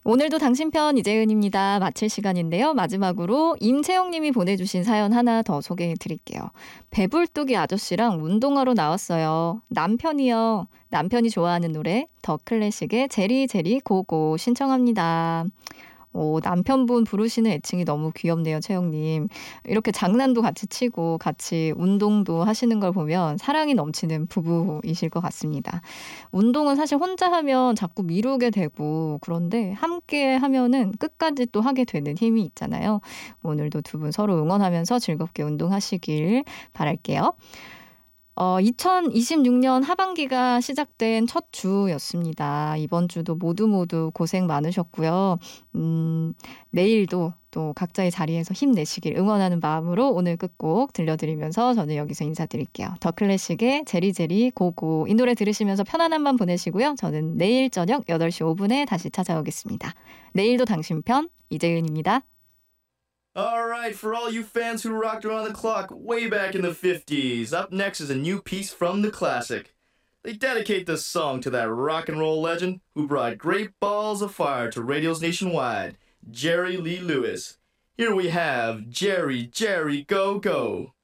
오늘도 당신 편 이재은입니다. 마칠 시간인데요. 마지막으로 임채영님이 보내주신 사연 하나 더 소개해 드릴게요. 배불뚝이 아저씨랑 운동하러 나왔어요. 남편이요. 남편이 좋아하는 노래 더 클래식의 제리 고고 신청합니다. 오, 남편분 부르시는 애칭이 너무 귀엽네요, 채영님. 이렇게 장난도 같이 치고 같이 운동도 하시는 걸 보면 사랑이 넘치는 부부이실 것 같습니다. 운동은 사실 혼자 하면 자꾸 미루게 되고 그런데 함께 하면은 끝까지 또 하게 되는 힘이 있잖아요. 오늘도 두 분 서로 응원하면서 즐겁게 운동하시길 바랄게요. 2026년 하반기가 시작된 첫 주였습니다. 이번 주도 모두 고생 많으셨고요. 내일도 또 각자의 자리에서 힘내시길 응원하는 마음으로 오늘 끝곡 들려드리면서 저는 여기서 인사드릴게요. 더 클래식의 제리 고고 이 노래 들으시면서 편안한 밤 보내시고요. 저는 내일 저녁 8시 5분에 다시 찾아오겠습니다. 내일도 당신 편 이재은입니다. Alright, for all you fans who rocked around the clock way back in the 50s, up next is a new piece from the classic. They dedicate this song to that rock and roll legend who brought great balls of fire to radios nationwide, Jerry Lee Lewis. Here we have Jerry, Go, Go.